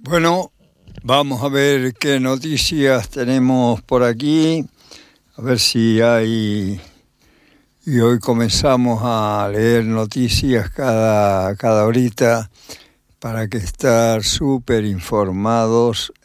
Bueno, vamos a ver qué noticias tenemos por aquí, a ver si hay... Y hoy comenzamos a leer noticias cada horita para que estar súper informados,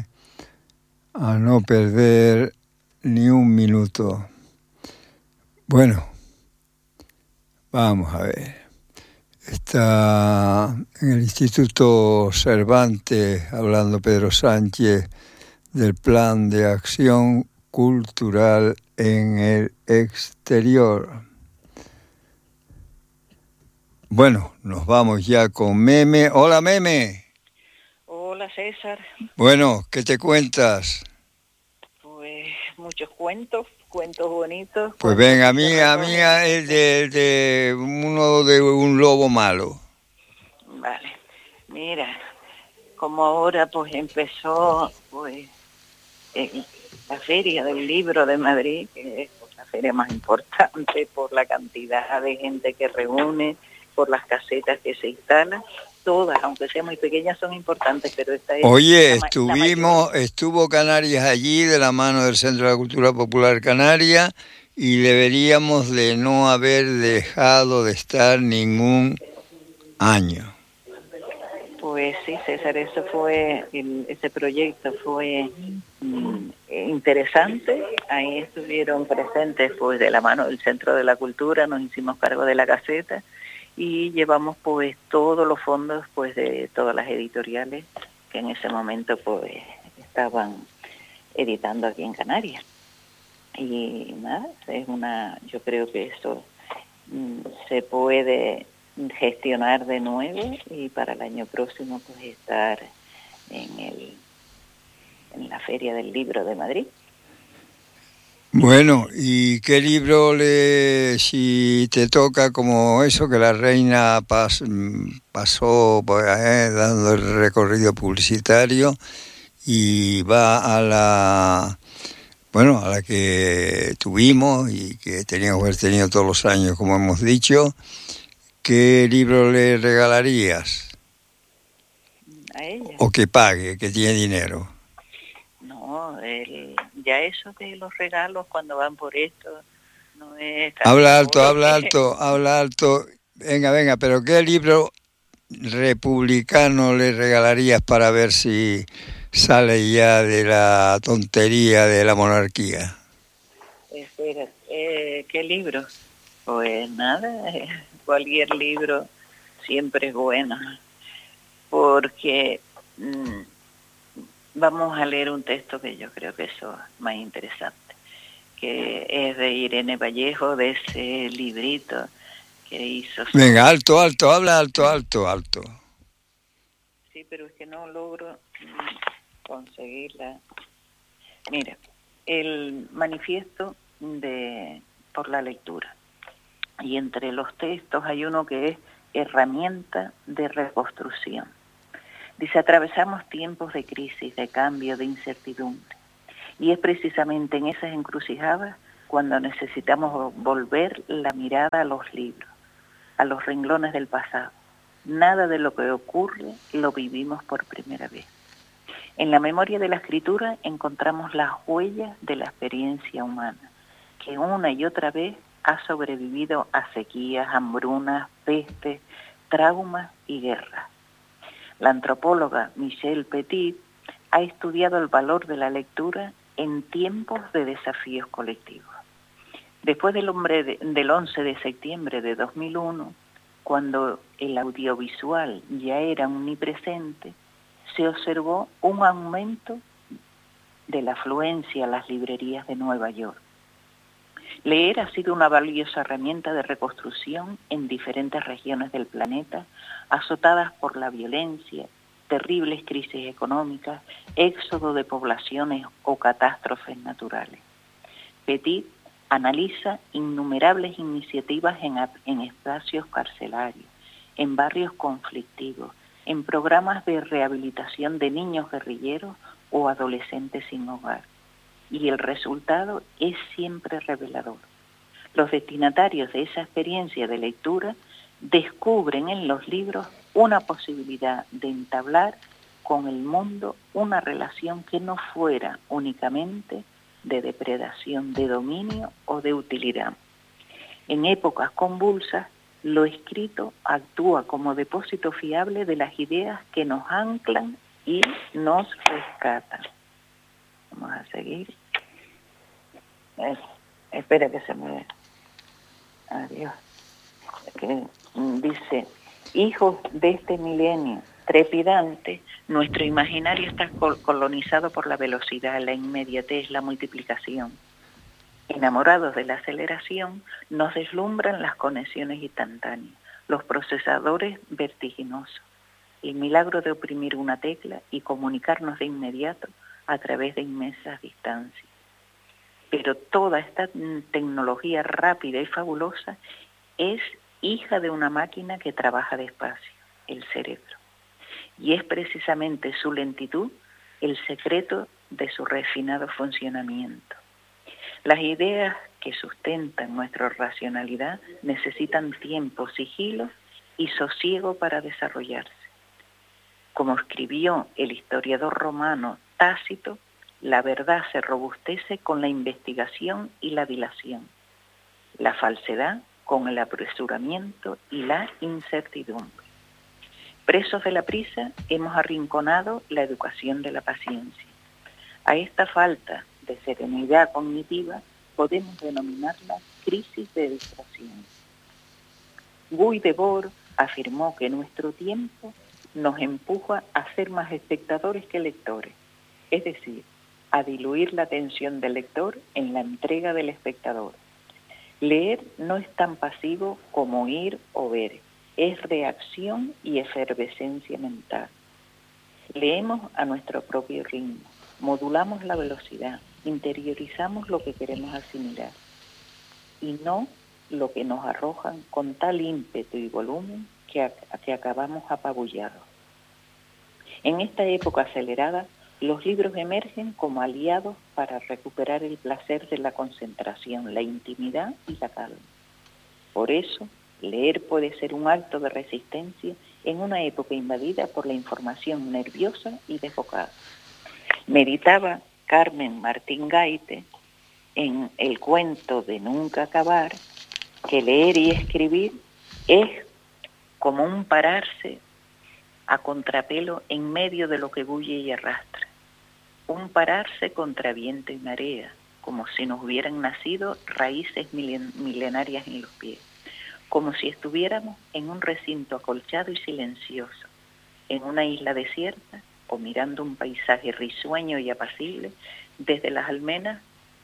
a no perder ni un minuto. Bueno, vamos a ver. Está en el Instituto Cervantes hablando Pedro Sánchez del Plan de Acción Cultural en el Exterior. Bueno, nos vamos ya con Meme. Hola, Meme. Hola, César. Bueno, ¿qué te cuentas? Pues muchos cuentos bonitos. Pues venga, a mí es de uno de un lobo malo. Vale, mira, como ahora pues empezó pues la Feria del Libro de Madrid, que es la feria más importante por la cantidad de gente que reúne, por las casetas que se instalan, todas, aunque sean muy pequeñas, son importantes, pero esta es Oye, mayor. estuvo Canarias allí de la mano del Centro de la Cultura Popular Canaria y deberíamos de no haber dejado de estar ningún año. Pues sí, César, ese proyecto fue interesante. Ahí estuvieron presentes pues de la mano del Centro de la Cultura, nos hicimos cargo de la caseta y llevamos pues todos los fondos pues de todas las editoriales que en ese momento pues estaban editando aquí en Canarias. Y nada, yo creo que esto se puede gestionar de nuevo y para el año próximo pues estar en la Feria del Libro de Madrid. Bueno, ¿y qué libro si te toca como eso, que la reina pasó pues, dando el recorrido publicitario y va a la que tuvimos y que teníamos que haber tenido todos los años, como hemos dicho? ¿Qué libro le regalarías? ¿A ella? O que pague, que tiene dinero. No, ya eso de los regalos cuando van por esto no es... Habla alto. Venga, pero ¿qué libro republicano le regalarías para ver si sale ya de la tontería de la monarquía? Espera, ¿qué libro? Pues nada, cualquier libro siempre es bueno, porque vamos a leer un texto que yo creo que eso es más interesante, que es de Irene Vallejo, de ese librito que hizo... Venga, alto, habla alto. Sí, pero es que no logro conseguirla. Mira, el manifiesto por la lectura. Y entre los textos hay uno que es herramienta de reconstrucción. Dice, atravesamos tiempos de crisis, de cambio, de incertidumbre. Y es precisamente en esas encrucijadas cuando necesitamos volver la mirada a los libros, a los renglones del pasado. Nada de lo que ocurre lo vivimos por primera vez. En la memoria de la escritura encontramos las huellas de la experiencia humana, que una y otra vez ha sobrevivido a sequías, hambrunas, pestes, traumas y guerras. La antropóloga Michelle Petit ha estudiado el valor de la lectura en tiempos de desafíos colectivos. Después del 11 de septiembre de 2001, cuando el audiovisual ya era omnipresente, se observó un aumento de la afluencia a las librerías de Nueva York. Leer ha sido una valiosa herramienta de reconstrucción en diferentes regiones del planeta, azotadas por la violencia, terribles crisis económicas, éxodo de poblaciones o catástrofes naturales. Petit analiza innumerables iniciativas en espacios carcelarios, en barrios conflictivos, en programas de rehabilitación de niños guerrilleros o adolescentes sin hogar. Y el resultado es siempre revelador. Los destinatarios de esa experiencia de lectura descubren en los libros una posibilidad de entablar con el mundo una relación que no fuera únicamente de depredación, de dominio o de utilidad. En épocas convulsas, lo escrito actúa como depósito fiable de las ideas que nos anclan y nos rescatan. Vamos a seguir. Espera que se me... Adiós. Que dice, hijos de este milenio trepidante, nuestro imaginario está colonizado por la velocidad, la inmediatez, la multiplicación. Enamorados de la aceleración, nos deslumbran las conexiones instantáneas, los procesadores vertiginosos, el milagro de oprimir una tecla y comunicarnos de inmediato a través de inmensas distancias. Pero toda esta tecnología rápida y fabulosa es hija de una máquina que trabaja despacio, el cerebro. Y es precisamente su lentitud el secreto de su refinado funcionamiento. Las ideas que sustentan nuestra racionalidad necesitan tiempo, sigilo y sosiego para desarrollarse. Como escribió el historiador romano Tácito, la verdad se robustece con la investigación y la dilación, la falsedad con el apresuramiento y la incertidumbre. Presos de la prisa, hemos arrinconado la educación de la paciencia. A esta falta de serenidad cognitiva podemos denominarla crisis de distracción. Guy Debord afirmó que nuestro tiempo nos empuja a ser más espectadores que lectores, es decir, a diluir la atención del lector en la entrega del espectador. Leer no es tan pasivo como oír o ver, es reacción y efervescencia mental. Leemos a nuestro propio ritmo, modulamos la velocidad, interiorizamos lo que queremos asimilar y no lo que nos arrojan con tal ímpetu y volumen que acabamos apabullados. En esta época acelerada, los libros emergen como aliados para recuperar el placer de la concentración, la intimidad y la calma. Por eso, leer puede ser un acto de resistencia en una época invadida por la información nerviosa y desbocada. Meditaba Carmen Martín Gaite en el cuento de Nunca acabar que leer y escribir es como un pararse a contrapelo en medio de lo que bulle y arrastra. Un pararse contra viento y marea, como si nos hubieran nacido raíces milenarias en los pies, como si estuviéramos en un recinto acolchado y silencioso, en una isla desierta o mirando un paisaje risueño y apacible desde las almenas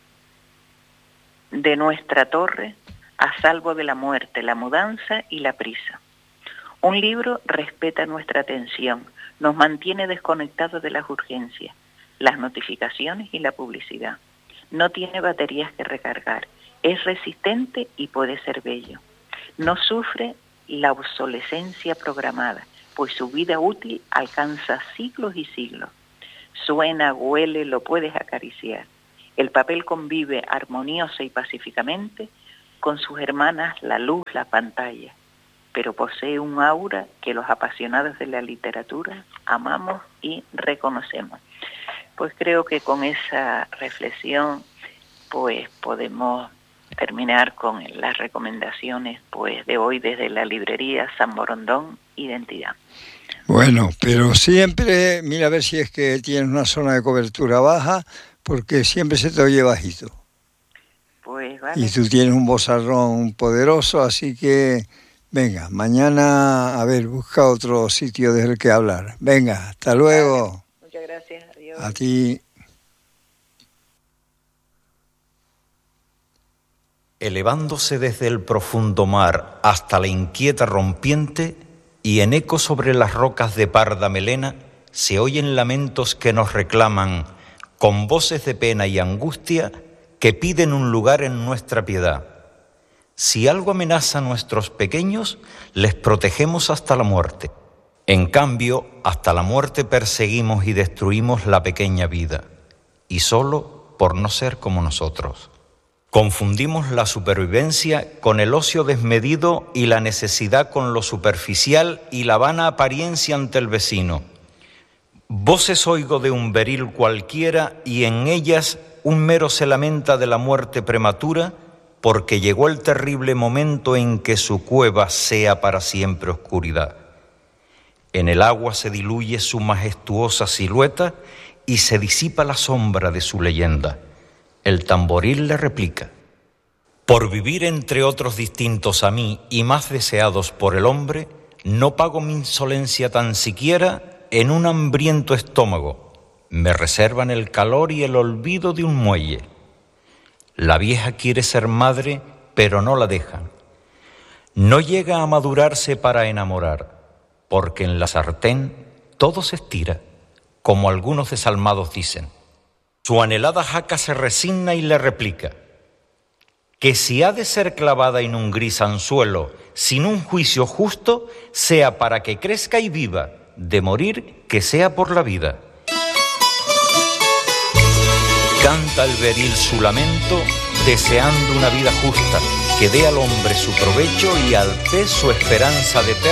de nuestra torre, a salvo de la muerte, la mudanza y la prisa. Un libro respeta nuestra atención, nos mantiene desconectados de las urgencias, las notificaciones y la publicidad. No tiene baterías que recargar, es resistente y puede ser bello. No sufre la obsolescencia programada, pues su vida útil alcanza siglos y siglos. Suena, huele, lo puedes acariciar. El papel convive armoniosa y pacíficamente con sus hermanas la luz, la pantalla, pero posee un aura que los apasionados de la literatura amamos y reconocemos. Pues creo que con esa reflexión pues podemos terminar con las recomendaciones pues de hoy desde la librería San Borondón, Identidad. Bueno, pero siempre mira a ver si es que tienes una zona de cobertura baja, porque siempre se te oye bajito. Pues vale. Y tú tienes un vozarrón poderoso, así que venga, mañana a ver, busca otro sitio desde el que hablar. Venga, hasta luego. Vale. Muchas gracias, adiós. A ti. Elevándose desde el profundo mar hasta la inquieta rompiente, y en eco sobre las rocas de parda melena, se oyen lamentos que nos reclaman, con voces de pena y angustia, que piden un lugar en nuestra piedad. Si algo amenaza a nuestros pequeños, les protegemos hasta la muerte. En cambio, hasta la muerte perseguimos y destruimos la pequeña vida, y solo por no ser como nosotros. Confundimos la supervivencia con el ocio desmedido y la necesidad con lo superficial y la vana apariencia ante el vecino. Voces oigo de un beril cualquiera y en ellas un mero se lamenta de la muerte prematura, porque llegó el terrible momento en que su cueva sea para siempre oscuridad. En el agua se diluye su majestuosa silueta y se disipa la sombra de su leyenda. El tamboril le replica: por vivir entre otros distintos a mí y más deseados por el hombre, no pago mi insolencia tan siquiera en un hambriento estómago. Me reservan el calor y el olvido de un muelle. La vieja quiere ser madre, pero no la dejan. No llega a madurarse para enamorar, porque en la sartén todo se estira, como algunos desalmados dicen. Su anhelada jaca se resigna y le replica que si ha de ser clavada en un gris anzuelo sin un juicio justo, sea para que crezca y viva, de morir que sea por la vida. Canta el beril su lamento, deseando una vida justa, que dé al hombre su provecho y al pez su esperanza de eterno